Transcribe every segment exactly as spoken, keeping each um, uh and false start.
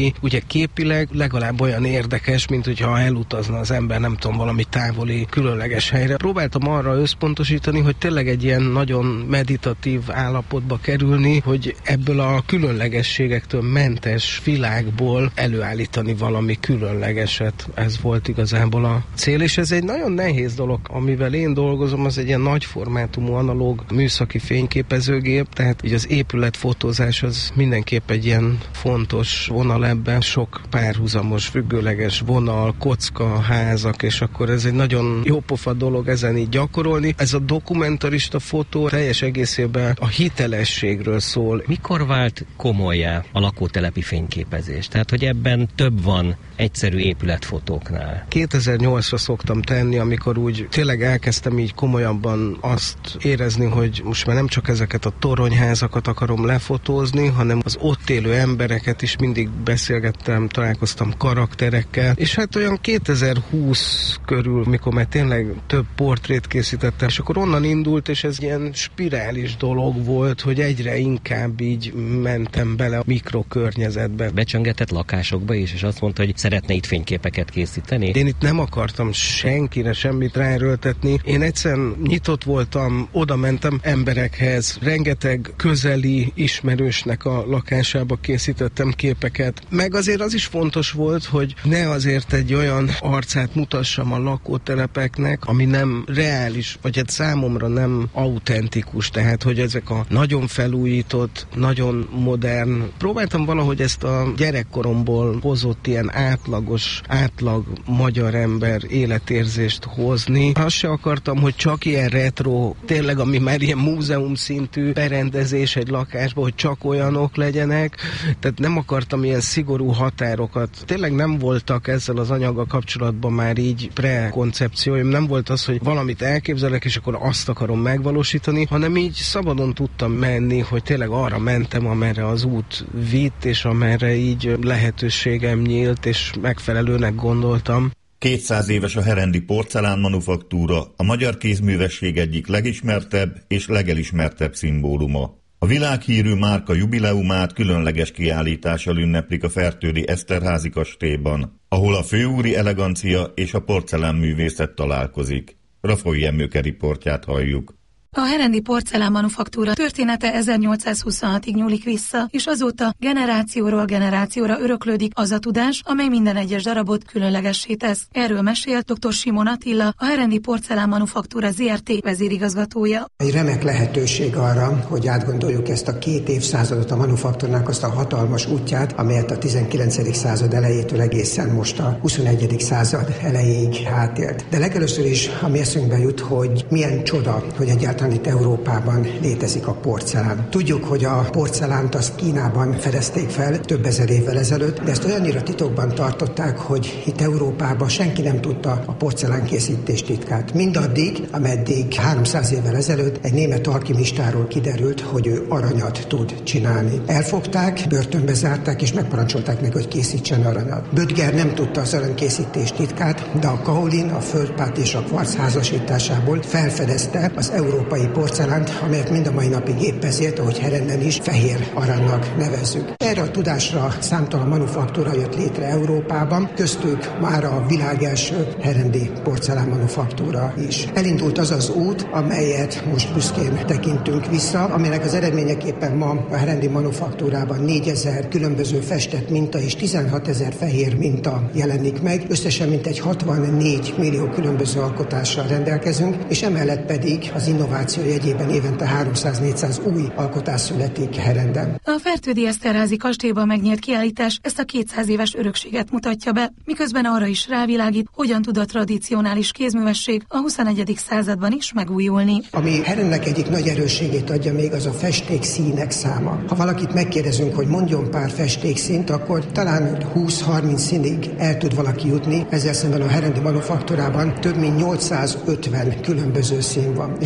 Ugye képileg legalább olyan érdekes, mint hogyha elutazna az ember, nem tudom, valami távoli, különleges helyre. Próbáltam arra összpontosítani, hogy tényleg egy ilyen nagyon meditatív állapotba kerülni, hogy ebből a különlegességektől mentes világból előállítani valami különlegeset. Ez volt igazából a cél, és ez egy nagyon nehéz dolog. Amivel én dolgozom, az egy ilyen nagy formátumú analóg műszaki fényképezőgép, tehát így az épületfotózás az mindenképp egy ilyen fontos vonal ebben, sok párhuzamos, függőleges vonal, kocka, házak, és akkor ez egy nagyon jópofa dolog ezen így gyakorolni. Ez a dokumentarista fotó teljes egészében a hitelességről szól. Mikor vált komolyá a lakótelepi fényképezés? Tehát, hogy ebben több van egyszerű épületfotóknál. kétezer-nyolcra szoktam tenni, amikor úgy tényleg elkezdtem így komolyabban azt érezni, hogy most már nem csak ezeket a toronyházakat akarom lefotózni, hanem az ott élő embereket is mindig beszélgettem, találkoztam karakterekkel, és hát olyan kétezer-húsz körül, mikor már tényleg több portrét készítettem, és akkor onnan indult, és ez ilyen spirális dolog volt, hogy egyre inkább így mentem bele a mikrokörnyezetbe. Becsöngetett lakásokba is, és azt mondta, hogy szeretne itt fényképeket készíteni? Én itt nem akartam senkire semmit ráerőltetni. Én egyszerűen nyitott voltam, oda mentem emberekhez, rengeteg közeli ismerősnek a lakásába készítettem képeket. Meg azért az is fontos volt, hogy ne azért egy olyan arcát mutassam a lakótelepeknek, ami nem reális, vagy hát számomra nem autentikus, tehát hogy ezek a nagyon felújított, nagyon modern. Próbáltam valahogy ezt a gyerekkoromból hozott ilyen átlagos, átlag magyar ember életérzést hozni. Azt se akartam, hogy csak ilyen retro, tényleg ami már ilyen múzeum szintű berendezés egy lakásban, hogy csak olyanok legyenek, tehát nem akartam ilyen szigorú határokat. Tényleg nem voltak ezzel az anyaggal kapcsolatban már így prekoncepcióim, nem volt az, hogy valamit elképzelek, és akkor azt akarom megvalósítani, hanem így szabadon tudtam menni, hogy tényleg arra mentem, amerre az út vitt, és amerre így lehetőségem nyílt, és megfelelőnek gondoltam. kétszáz éves a herendi porcelánmanufaktúra, a magyar kézművesség egyik legismertebb és legelismertebb szimbóluma. A világhírű márka jubileumát különleges kiállítással ünneplik a Fertődi Eszterházy kastélyban, ahol a főúri elegancia és a porcelánművészet találkozik. Rafael Emőke riportját halljuk. A herendi porcelánmanufaktúra története ezernyolcszázhuszonhatig nyúlik vissza, és azóta generációról generációra öröklődik az a tudás, amely minden egyes darabot különlegessé tesz. Erről mesélt dr. Simon Attila, a herendi porcelánmanufaktúra zé er té vezérigazgatója. Egy remek lehetőség arra, hogy átgondoljuk ezt a két évszázadot a manufaktúrának, azt a hatalmas útját, amelyet a tizenkilencedik század elejétől egészen most a huszonegyedik század elejéig átélt. De legelőször is, ami eszünkbe jut, hogy milyen csoda, hogy egyáltalán itt Európában létezik a porcelán. Tudjuk, hogy a porcelánt azt Kínában fedezték fel több ezer évvel ezelőtt, de ezt olyannyira titokban tartották, hogy itt Európában senki nem tudta a porcelánkészítés titkát. Mindaddig, ameddig háromszáz évvel ezelőtt egy német alkimistáról kiderült, hogy ő aranyat tud csinálni. Elfogták, börtönbe zárták, és megparancsolták neki, hogy készítsen aranyat. Böttger nem tudta az aranykészítés titkát, de a kaolin, a földpát és a kvarc házasításából felfedezte az európai porcelánt, amelyet mind a mai napig épp ezért, ahogy Herenden is, fehér aranynak nevezzük. Erre a tudásra számtalan manufaktúra jött létre Európában, köztük már a világ első herendi porcelánmanufaktúra is. Elindult az az út, amelyet most büszkén tekintünk vissza, aminek az eredményeképpen ma a herendi manufaktúrában négyezer különböző festett minta és tizenhatezer fehér minta jelenik meg. Összesen mintegy hatvannégy millió különböző alkotással rendelkezünk, és emellett pedig az innováció jegyében évente háromszáz-négyszáz új alkotás születik Herenden. A Fertődi Eszterházy kastélyban megnyert kiállítás ezt a kétszáz éves örökséget mutatja be, miközben arra is rávilágít, hogyan tud a tradicionális kézművesség a huszonegyedik században is megújulni. Ami Herennek egyik nagy erősségét adja még, az a festékszínek száma. Ha valakit megkérdezünk, hogy mondjon pár festékszínt, akkor talán húsz-harminc színig el tud valaki jutni. Ezzel szemben a herendi manufaktúrában több mint nyolcszázötven különböző szín van. És ezek a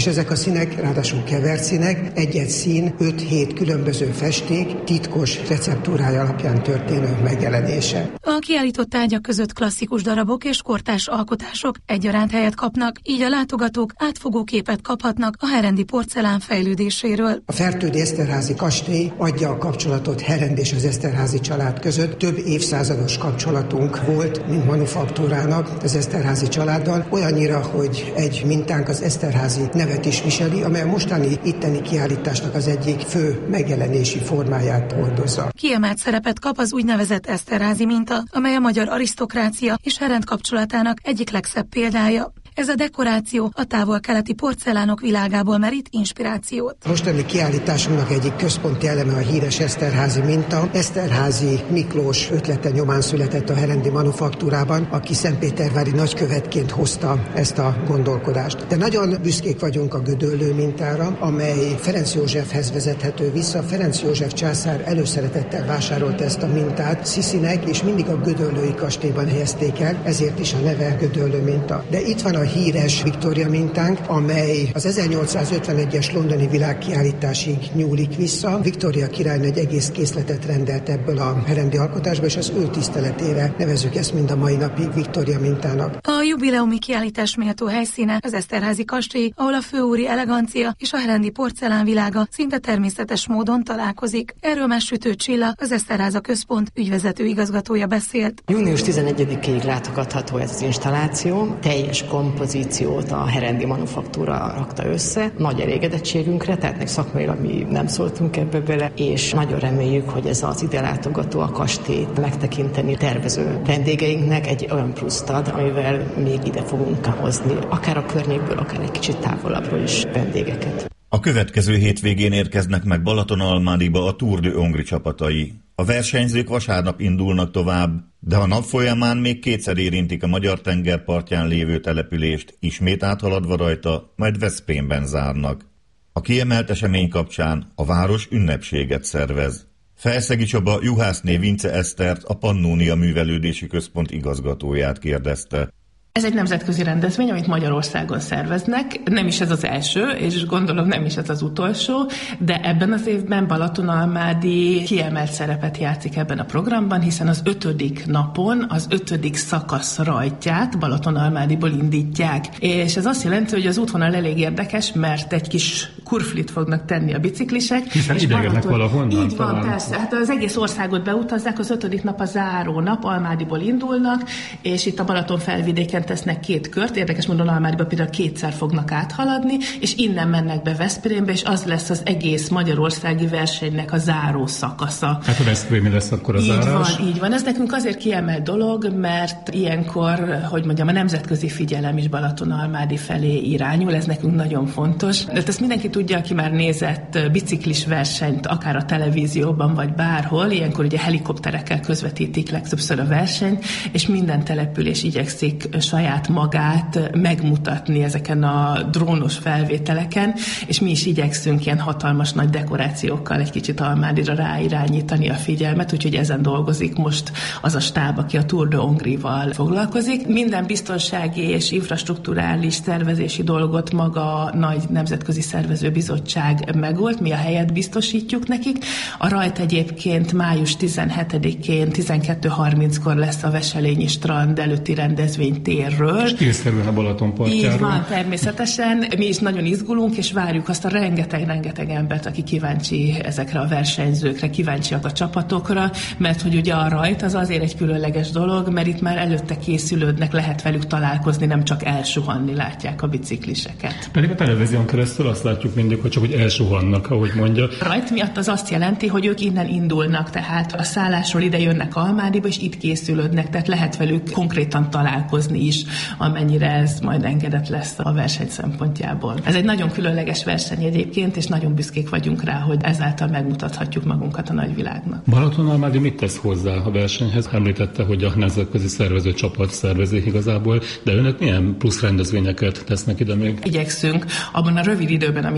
színek, ráadásul kevert színek, egy-egy szín, öt-hét különböző festék, titkos receptúrája alapján történő megjelenése. A kiállított tárgyak között klasszikus darabok és kortárs alkotások egyaránt helyet kapnak, így a látogatók átfogó képet kaphatnak a herendi porcelán fejlődéséről. A Fertődi Eszterházy kastély adja a kapcsolatot Herend és az Eszterházy család között. Több évszázados kapcsolatunk volt, mint manufaktúrának az Eszterházy családdal, olyannyira, hogy egy mintánk az Eszterházy nevet is viseli, amely a mostani itteni kiállításnak az egyik fő megjelenési formáját hordozza. Kiemelt szerepet kap az úgynevezett Eszterházy minta, amely a magyar arisztokrácia és Herend kapcsolatának egyik legszebb példája. Ez a dekoráció a távol-keleti porcelánok világából merít inspirációt. Mostani kiállításunknak egyik központi eleme a híres Eszterházy minta. Eszterházy Miklós ötlete nyomán született a herendi manufaktúrában, aki szentpétervári nagykövetként hozta ezt a gondolkodást. De nagyon büszkék vagyunk a gödöllő mintára, amely Ferenc Józsefhez vezethető vissza. Ferenc József császár előszeretettel vásárolta ezt a mintát Sziszinek, és mindig a gödöllői kastélyban helyezték el, ezért is a neve gödöllő minta. De itt van a híres Viktória mintánk, amely az ezernyolcszázötvenegyes londoni világkiállításig nyúlik vissza. Viktória királynő egy egész készletet rendelt ebből a herendi alkotásból, és az ő tiszteletére nevezzük ezt mind a mai napig Viktória mintának. A jubileumi kiállítás méltó helyszíne az Eszterházy kastély, ahol a főúri elegancia és a herendi porcelánvilága szinte természetes módon találkozik. Erről már Sütő Csilla, az Eszterháza Központ ügyvezető igazgatója beszélt. június tizenegyedikéig látogatható ez az installáció, teljes kompozíciót a herendi manufaktúra rakta össze, nagy elégedettségünkre, tehát meg szakmailag mi nem szóltunk ebbe bele, és nagyon reméljük, hogy ez az ide látogató a kastélyt megtekinteni tervező vendégeinknek egy olyan pluszt ad, amivel még ide fogunk hozni, akár a környékből, akár egy kicsit távolabbról is vendégeket. A következő hétvégén érkeznek meg Balatonalmádiba a Tour de Hongrie csapatai. A versenyzők vasárnap indulnak tovább, de a nap folyamán még kétszer érintik a magyar tengerpartján lévő települést, ismét áthaladva rajta, majd Veszprémben zárnak. A kiemelt esemény kapcsán a város ünnepséget szervez. Felszegi Csaba Juhászné Vince Esztert, a Pannónia Művelődési Központ igazgatóját kérdezte. Ez egy nemzetközi rendezvény, amit Magyarországon szerveznek. Nem is ez az első, és gondolom nem is ez az utolsó, de ebben az évben Balatonalmádi kiemelt szerepet játszik ebben a programban, hiszen az ötödik napon az ötödik szakasz rajtját Balatonalmádiból indítják. És ez azt jelenti, hogy az útvonal elég érdekes, mert egy kis kurflit fognak tenni a biciklisek. Hiszen idegennek valahonnan. Így van, talán. Persze. Hát az egész országot beutazzák, az ötödik nap a záró nap, Almádiból indulnak, és itt a Balaton felvidéken tesznek két kört, érdekes módon Almádiba például kétszer fognak áthaladni, és innen mennek be Veszprémbe, és az lesz az egész magyarországi versenynek a záró szakasza. Hát a Veszprémi lesz akkor a így zárás. Van, így van. Ez nekünk azért kiemelt dolog, mert ilyenkor, hogy mondjam, a nemzetközi figyelem is Balatonalmádi felé irányul, ez nekünk nagyon fontos. De ezt mindenki tudja, aki már nézett biciklis versenyt, akár a televízióban, vagy bárhol, ilyenkor ugye helikopterekkel közvetítik legtöbbször a versenyt, és minden település igyekszik saját magát megmutatni ezeken a drónos felvételeken, és mi is igyekszünk ilyen hatalmas nagy dekorációkkal egy kicsit Almádira ráirányítani a figyelmet, úgyhogy ezen dolgozik most az a stáb, aki a Tour de Hongrie-val foglalkozik. Minden biztonsági és infrastrukturális szervezési dolgot maga a nagy nemzetközi szervezőbizottság megold, mi a helyet biztosítjuk nekik. A rajt egyébként május tizenhetedikén tizenkettő harminckor lesz a Veselényi strand előtti rendezvénytérről. Stílszerűen a Balaton partjáról. Így van, természetesen. Mi is nagyon izgulunk, és várjuk azt a rengeteg-rengeteg embert, aki kíváncsi ezekre a versenyzőkre, kíváncsiak a csapatokra, mert hogy ugye a rajt az azért egy különleges dolog, mert itt már előtte készülődnek, lehet velük találkozni, nem csak elsuhanni látják a bicikliseket. Pedig a televízión keresztül azt látjuk mindig, hogy csak hogy elsuhannak, ahogy mondja. Rajt miatt az azt jelenti, hogy ők innen indulnak, tehát a szállásról ide jönnek Almádiba, és itt készülődnek, tehát lehet velük konkrétan találkozni is, amennyire ez majd engedett lesz a verseny szempontjából. Ez egy nagyon különleges verseny egyébként, és nagyon büszkék vagyunk rá, hogy ezáltal megmutathatjuk magunkat a nagyvilágnak. Balatonalmádi mit tesz hozzá a versenyhez? Említette, hogy a nemzetközi szervező csapat szervezi igazából, de önök milyen plusz rendezvényeket tesznek ide még? Igyekszünk abban a rövid időben, ami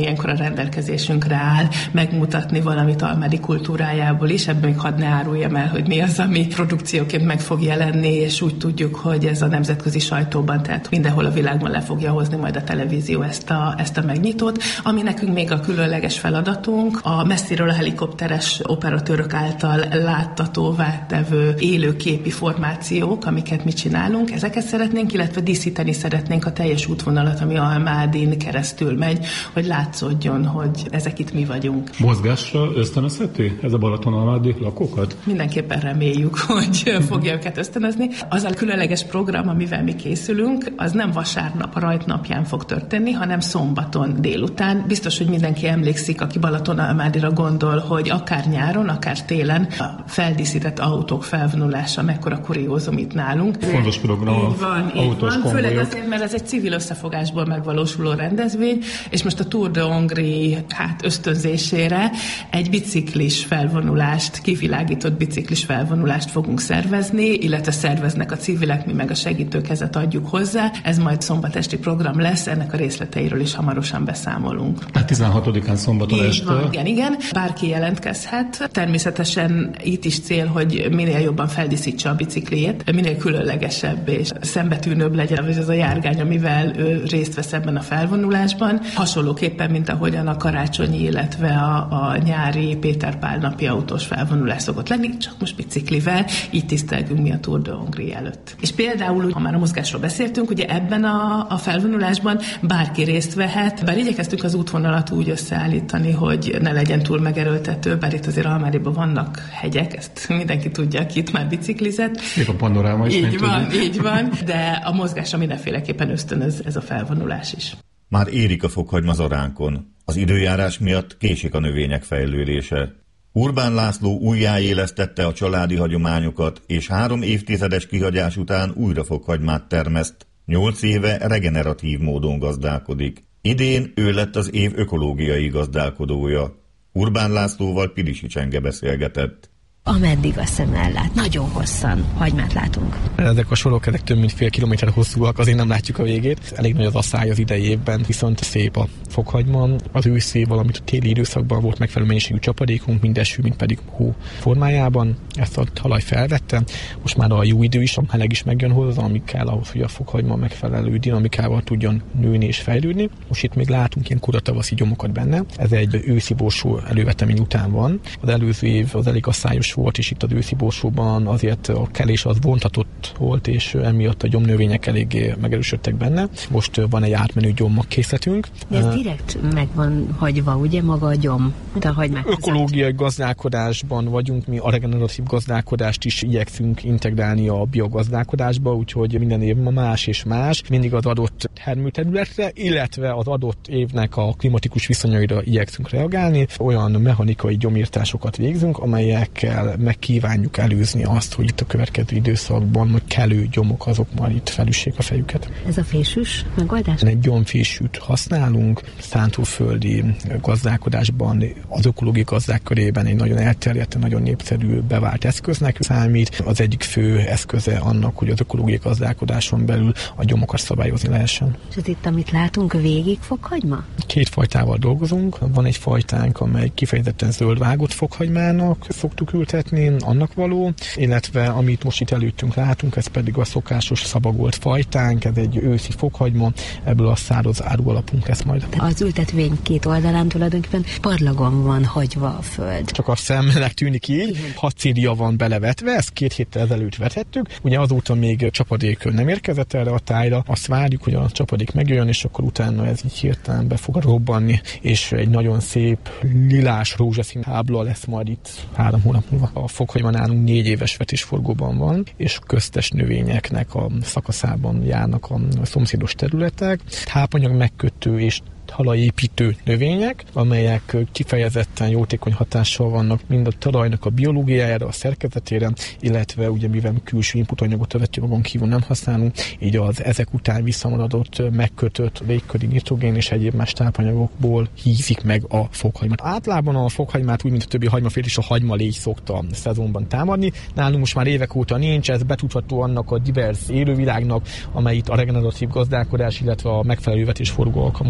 ilyenkor a rendelkezésünkre áll, megmutatni valamit almádi kultúrájából is. Ebben még hadd ne áruljam el, hogy mi az, ami produkcióként meg fog jelenni, és úgy tudjuk, hogy ez a nemzetközi sajtóban, tehát mindenhol a világban le fogja hozni majd a televízió ezt a, ezt a megnyitót. Ami nekünk még a különleges feladatunk, a messziről a helikopteres operatőrök által láttatóvá tevő élőképi formációk, amiket mi csinálunk, ezeket szeretnénk, illetve díszíteni szeretnénk a teljes útvonalat, ami Almádin keresztül megy, hogy látszódjon, hogy ezek itt mi vagyunk. Mozgásra ösztönözheti ez a Balaton-almádi lakókat? Mindenképpen reméljük, hogy fogja őket ösztönözni. Az a különleges program, amivel mi készülünk, az nem vasárnap, a rajt napján fog történni, hanem szombaton délután. Biztos, hogy mindenki emlékszik, aki Balaton-almádira gondol, hogy akár nyáron, akár télen a feldíszített autók felvonulása mekkora kuriózum itt nálunk. Fontos program, így van, így van. Főleg azért, mert ez egy civil összefogásból megvalósuló rendezvény, és most a Tour de Hongrie hát ösztönzésére egy biciklis felvonulást, kivilágított biciklis felvonulást fogunk szervezni, illetve szerveznek a civilek, mi meg a segítőkezet adjuk hozzá. Ez majd szombatesti program lesz, ennek a részleteiről is hamarosan beszámolunk. A tizenhatodikán szombaton így este. Van, igen, igen. Bárki jelentkezhet. Természetesen itt is cél, hogy minél jobban feldíszítse a bicikliét, minél különlegesebb és szembetűnőbb legyen ez a járgány, amivel ő részt vesz ebben a felvonulásban. Hasonlóképpen, mint ahogyan a karácsonyi, illetve a, a nyári Péter Pál napi autós felvonulás szokott lenni, csak most biciklivel, így tisztelgünk mi a Tour de Hongrie előtt. És például, ha már a mozgásról beszéltünk, ugye ebben a, a felvonulásban bárki részt vehet, bár igyekeztünk az útvonalat úgy összeállítani, hogy ne legyen túl megerőltető, bár itt azért Almádiban vannak hegyek, ezt mindenki tudja, aki itt már biciklizett. Még a panoráma is. Így van, tudjuk. Így van, de a mozgásra mindenféleképpen ösztönöz ez a felvonulás is. Már érik a fokhagyma zaránkon. Az időjárás miatt késik a növények fejlődése. Urbán László újjáélesztette a családi hagyományokat, és három évtizedes kihagyás után újra fokhagymát termeszt. Nyolc éve regeneratív módon gazdálkodik. Idén ő lett az év ökológiai gazdálkodója. Urbán Lászlóval Pilisi Csenge beszélgetett. Ameddig a szem ellát. Nagyon hosszan hagymát látunk. Ezek a sorok, ezek több mint fél kilométer hosszúak, azért nem látjuk a végét. Elég nagy az asszály az idei évben, viszont szép a fokhagyma. Az őszi, valamint a téli időszakban volt megfelelő mennyiségű csapadékunk, mind eső, mind pedig hó formájában. Ezt a talaj felvette. Most már a jó idő is, a meleg is megjön hozzá, ami kell ahhoz, hogy a fokhagyma megfelelő dinamikával tudjon nőni és fejlődni. Most itt még látunk ilyen koratavaszi gyomokat benne. Ez egy őszi borsó elővetemény után van. Az előző év az elég asszályos volt, és itt az őszi borsóban azért a kelés az vontatott volt, és emiatt a gyomnövények eléggé megerősödtek benne. Most van egy átmenő gyomkészletünk. De ez direkt meg van hagyva, ugye, maga a gyom? A hagymák ökológiai gazdálkodásban vagyunk, mi a regeneratív gazdálkodást is igyekszünk integrálni a biogazdálkodásba, úgyhogy minden év ma más és más, mindig az adott termőterületre, illetve az adott évnek a klimatikus viszonyaira igyekszünk reagálni. Olyan mechanikai gyomírtásokat végzünk, amelyekkel meg kívánjuk előzni azt, hogy itt a következő időszakban majd kelő gyomok azok már itt felüssék a fejüket. Ez a fésűs megoldás? Egy gyomfésűt használunk, szántóföldi gazdálkodásban, az ökológiai gazdák körében egy nagyon elterjedt, nagyon népszerű bevált eszköznek számít. Az egyik fő eszköze annak, hogy az ökológiai gazdálkodáson belül a gyomokat szabályozni lehessen. És ez itt, amit látunk, végig fokhagyma? Két fajtával dolgozunk. Van egy fajtánk, amely kifejezetten zöld vágott fokhagymának szoktuk ültetni, annak való, illetve amit most itt előttünk látunk, ez pedig a szokásos szabagolt fajtánk, ez egy őszi fokhagyma, ebből a száraz áru alapunk lesz majd. Az ültetvény két oldalán tulajdonképpen parlagon van hagyva a föld. Csak a szemnek tűnik így, hat célia van belevetve, ezt két héttel ezelőtt vethettük, ugye azóta még csapadék nem érkezett erre a tájra, azt várjuk, hogy a csapadék megjön, és akkor utána ez így hirtelen be fog robbanni, és egy nagyon szép lilás rózsaszín tábla lesz majd itt három hónap múlva. A fokhagyma nálunk négy éves vetésforgóban van, és köztes növényeknek a szakaszában járnak a szomszédos területek. Tápanyag megkötő és talajépítő növények, amelyek kifejezetten jótékony hatással vannak mind a talajnak a biológiájára, a szerkezetére, illetve ugye mivel külső inputanyagot a vetőmagon kívül nem használunk, így az ezek után visszamaradott, megkötött légköri nitrogén és egyéb más tápanyagokból hízik meg a fokhagymát. Általában a fokhagymát úgy, mint a többi hagymafélt is a hagymalégy szokta a szezonban támadni. Nálunk most már évek óta nincs, ez betudható annak a divers élővilágnak, amely itt a regeneratív gazdálkodás, illetve a megfelelő vetésforgó alkalmazása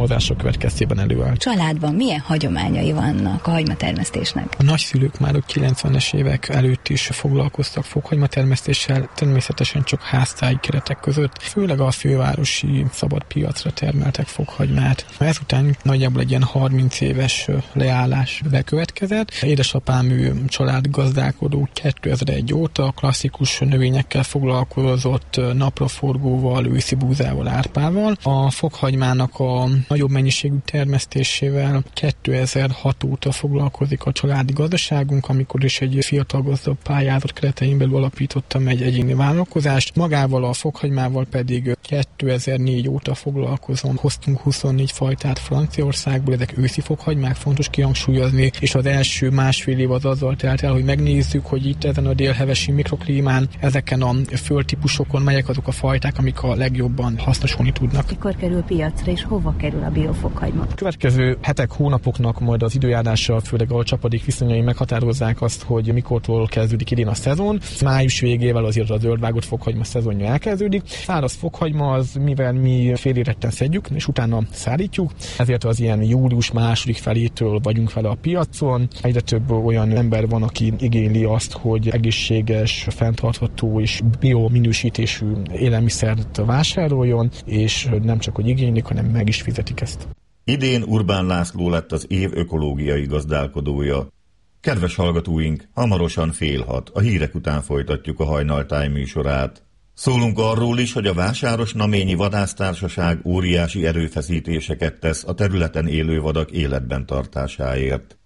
következtében előáll. Családban milyen hagyományai vannak a hagymatermesztésnek? A nagyszülők már a kilencvenes évek előtt is foglalkoztak fokhagymitermesztéssel, természetesen csak háztáji keretek között, főleg a fővárosi szabad piacra termeltek fokhagymát. Ezután nagyjából egy ilyen harminc éves leállás bekövetkezett. Édesapám ő családgazdálkodó kétezer-egy óta klasszikus növényekkel foglalkozott, napraforgóval, őszi búzával, árpával. A fokhagymának a nagyobb mennyiségű termesztésével kétezer-hat óta foglalkozik a családi gazdaságunk, amikor is egy fiatal gazda pályázat keretein belül alapítottam egy egyéni vállalkozást. Magával a fokhagymával pedig kétezer-négy óta foglalkozom. Hoztunk huszonnégy fajtát Franciaországból, ezek őszi fokhagymák, fontos kihangsúlyozni, és az első másfél év az azzal telt el, hogy megnézzük, hogy itt ezen a délhevesi mikroklímán, ezeken a földtípusokon melyek azok a fajták, amik a legjobban hasznosulni tudnak. Mikor kerül piacra, és hova kerül a biofokhagyma? A következő hetek, hónapoknak majd az időjárással, főleg a csapadék viszonyai meghatározzák azt, hogy mikortól kezdődik idén a szezon. Május végével azért a zöldvágott fokhagyma szezonja elkezdődik. Száraz fokhagyma az, mivel mi féléretten szedjük, és utána szállítjuk, ezért az ilyen július második felétől vagyunk vele a piacon. Egyre több olyan ember van, aki igényli azt, hogy egészséges, fenntartható és biominősítésű élelmiszert vásároljon, és nem csak hogy igénylik, hanem meg is fizetik ezt. Idén Urbán László lett az év ökológiai gazdálkodója. Kedves hallgatóink, hamarosan fél hat, a hírek után folytatjuk a Hajnal Time műsorát. Szólunk arról is, hogy a Vásáros-Naményi Vadásztársaság óriási erőfeszítéseket tesz a területen élő vadak életben tartásáért.